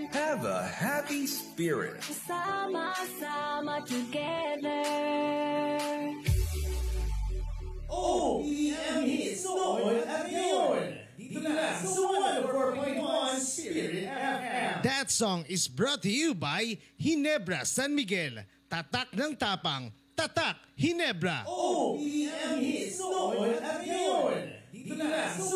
Have a happy spirit. Sama-sama together. OEM Hits noon at ngayon. Dito na sa 104.1 Spirit FM. That song is brought to you by Ginebra San Miguel. Tatak ng tapang, tatak Ginebra. OEM Hits noon at ngayon. Dito na sa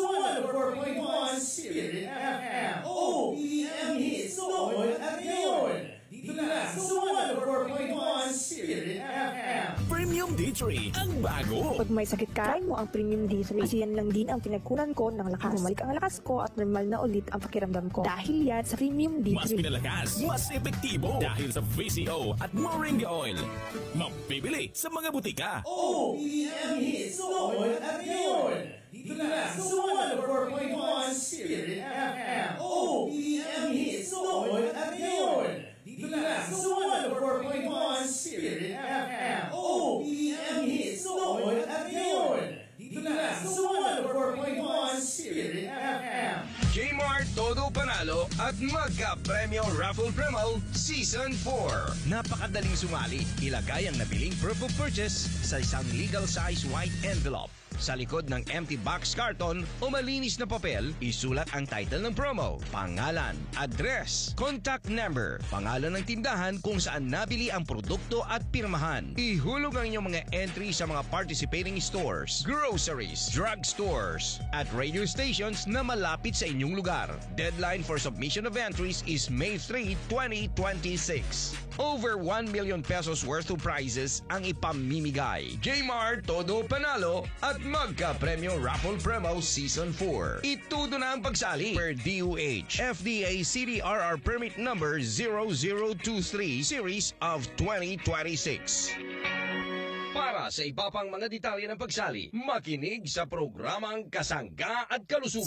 104.1 Spirit FM. OEM Hits noon at ngayon. Dito na sa 104.1 Spirit FM. Premium D3 ang bago. Pag may sakit ka, try mo ang Premium D3. Kasi yan lang din ang pinagkunan ko ng lakas. Bumalik ang lakas ko at normal na ulit ang pakiramdam ko. Dahil yan sa Premium D3. Mas pinalakas, mas epektibo dahil sa VCO at Moringa Oil. Mabibili sa mga butika. OEM Hits noon at ngayon. Dito na sa 104.1 Spirit FM. OEM Hits noon at ngayon. Dito na sa 104.1 Spirit FM. OEM Hits noon at ngayon. Dito na sa 104.1 Spirit FM. Kmart Todo Panalo at Magka-Premyo Raffle Promo Season 4. Napakadaling sumali. Ilagay ang nabiling proof of purchase sa isang legal size white envelope. Sa likod ng empty box carton o malinis na papel, isulat ang title ng promo, pangalan, address, contact number, pangalan ng tindahan kung saan nabili ang produkto at pirmahan. Ihulog ang inyong mga entry sa mga participating stores, groceries, drugstores, at radio stations na malapit sa inyong lugar. Deadline for submission of entries is May 3, 2026. Over 1 million pesos worth of prizes ang ipamimigay. Kmart Todo Panalo at Magka-Premyo Raffle Promo Season 4. Itudo na ang pagsali per DOH FDA CDRR Permit Number 0023 Series of 2026. Para sa iba pang mga detalye ng pagsali, makinig sa programang Kasangga at Kalusugan.